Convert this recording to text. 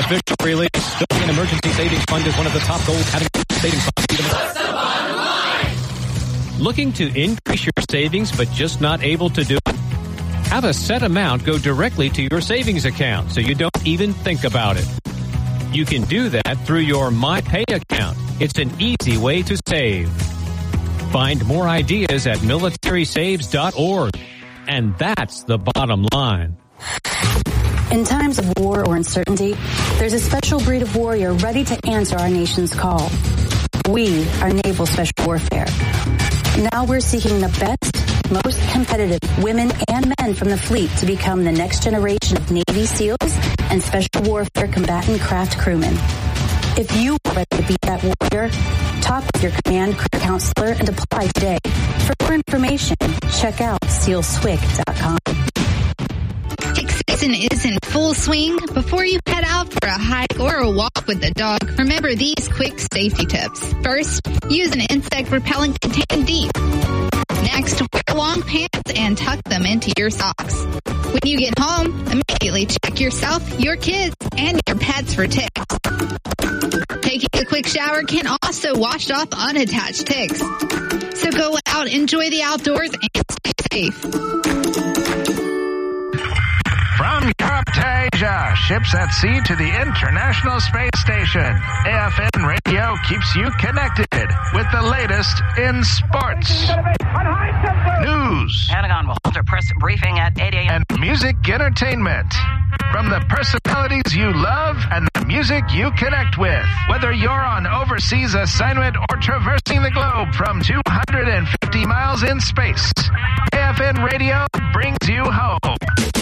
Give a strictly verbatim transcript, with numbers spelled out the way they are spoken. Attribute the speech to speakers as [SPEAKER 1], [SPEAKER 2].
[SPEAKER 1] official release. Building an emergency savings fund is one of the top goals having savings funds. What's the bottom line? Looking to increase your savings but just not able to do it? Have a set amount go directly to your savings account so you don't even think about it. You can do that through your MyPay account. It's an easy way to save. Find more ideas at military saves dot org. And that's the bottom line.
[SPEAKER 2] In times of war or uncertainty, there's a special breed of warrior ready to answer our nation's call. We are Naval Special Warfare. Now we're seeking the best, most competitive women and men from the fleet to become the next generation of Navy SEALs and Special Warfare combatant craft crewmen. If you are ready to be that warrior, talk with your command crew counselor and apply today. For more information, check out seal swick dot com.
[SPEAKER 3] Tick season is in full swing. Before you head out for a hike or a walk with the dog, remember these quick safety tips. First, use an insect repellent contained deep. Next, wear long pants and tuck them into your socks. When you get home, immediately check yourself, your kids, and your pets for ticks. Taking a quick shower can also wash off unattached ticks. So go out, enjoy the outdoors, and stay safe.
[SPEAKER 4] From Europe to Asia, ships at sea to the International Space Station, A F N Radio keeps you connected with the latest in sports, news,
[SPEAKER 5] Pentagon will hold a press briefing at eight a.m.
[SPEAKER 4] and music entertainment. From the personalities you love and the music you connect with. Whether you're on overseas assignment or traversing the globe from two hundred fifty miles in space, A F N Radio brings you home.